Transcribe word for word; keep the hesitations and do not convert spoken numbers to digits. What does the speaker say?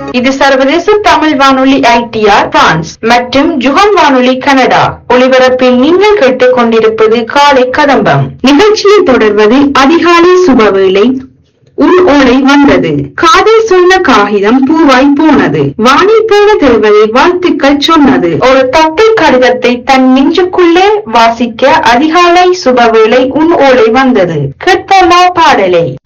இது சர்வதேச தமிழ் வானொலி ஐடிஆர் பிரான்ஸ் மற்றும் ஜுகம் வானொலி கனடா ஒளிபரப்பில் நீங்கள் கேட்டுக் கொண்டிருப்பது காலை கதம்பம். நிகழ்ச்சியில் தொடர்வது அதிகாலை சுபவேளை. உள் ஓலை வந்தது, காதில் சொன்ன காகிதம் பூவாய் போனது, வானில் போன தேவதை வாழ்த்துக்கள் சொன்னது. ஒரு தட்டை கடிதத்தை தன் நெஞ்சுக்குள்ளே வாசிக்க அதிகாலை சுபவேளை உன் ஓலை வந்தது. கேட்போமா பாடலை?